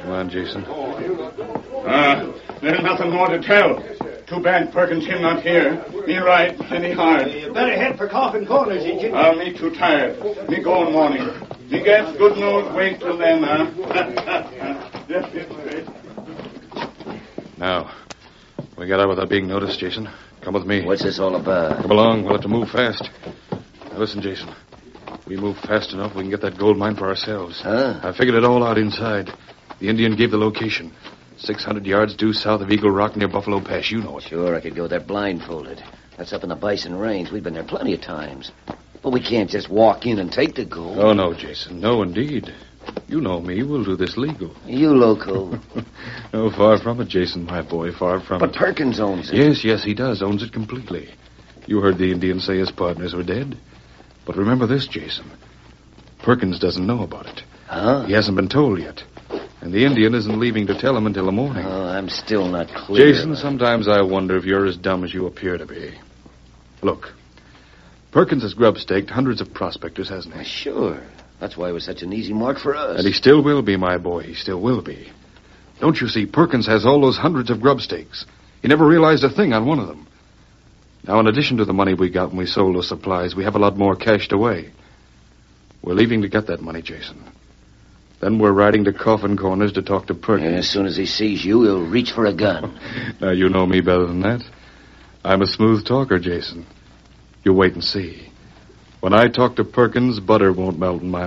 Come on, Jason. There's nothing more to tell. Too bad Perkins him not here. Me right, any hard. You better head for Coffin Corners, Injun. Me too tired. Me go in morning. Me gets good news. Wait till then, Just this way. Now, we got out without being noticed, Jason. Come with me. What's this all about? Come along. We'll have to move fast. Now, listen, Jason. We move fast enough, we can get that gold mine for ourselves. Huh? I figured it all out inside. The Indian gave the location. 600 yards due south of Eagle Rock near Buffalo Pass. You know it. Sure, I could go there blindfolded. That's up in the Bison Range. We've been there plenty of times. But we can't just walk in and take the gold. Oh, no, Jason. No, indeed. You know me. We'll do this legal. You loco. No, far from it, Jason, my boy. Far from it. But Perkins owns it. Yes, he does. Owns it completely. You heard the Indian say his partners were dead. But remember this, Jason. Perkins doesn't know about it. Huh? He hasn't been told yet. And the Indian isn't leaving to tell him until the morning. Oh, I'm still not clear. Jason, sometimes I wonder if you're as dumb as you appear to be. Look, Perkins has grub-staked hundreds of prospectors, hasn't he? Sure. That's why it was such an easy mark for us. And he still will be, my boy. He still will be. Don't you see, Perkins has all those hundreds of grub stakes. He never realized a thing on one of them. Now, in addition to the money we got when we sold those supplies, we have a lot more cached away. We're leaving to get that money, Jason. Then we're riding to Coffin Corners to talk to Perkins. And as soon as he sees you, he'll reach for a gun. Now, you know me better than that. I'm a smooth talker, Jason. You wait and see. When I talk to Perkins, butter won't melt in my